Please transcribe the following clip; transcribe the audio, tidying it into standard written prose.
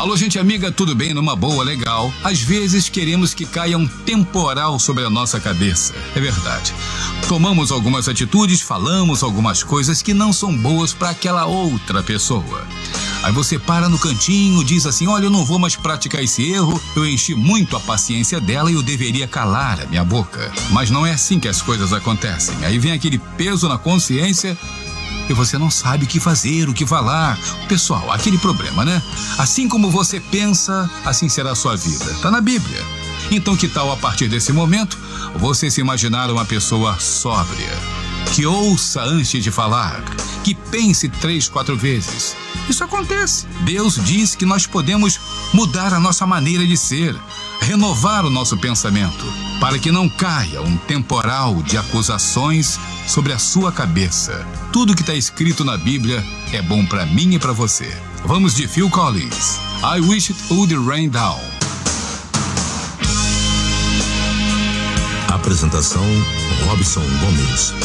Alô, gente amiga, tudo bem? Numa boa, legal. Às vezes queremos que caia um temporal sobre a nossa cabeça. É verdade. Tomamos algumas atitudes, falamos algumas coisas que não são boas para aquela outra pessoa. Aí você para no cantinho, diz assim: olha, eu não vou mais praticar esse erro, eu enchi muito a paciência dela e eu deveria calar a minha boca. Mas não é assim que as coisas acontecem. Aí vem aquele peso na consciência e você não sabe o que fazer, o que falar. Pessoal, aquele problema, né? Assim como você pensa, assim será a sua vida. Tá na Bíblia. Então que tal, a partir desse momento, você se imaginar uma pessoa sóbria, que ouça antes de falar, que pense 3, 4 vezes. Isso acontece. Deus diz que nós podemos mudar a nossa maneira de ser, renovar o nosso pensamento, para que não caia um temporal de acusações sobre a sua cabeça. Tudo que está escrito na Bíblia é bom para mim e para você. Vamos de Phil Collins. I Wish It Would Rain Down. Apresentação: Robson Gomes.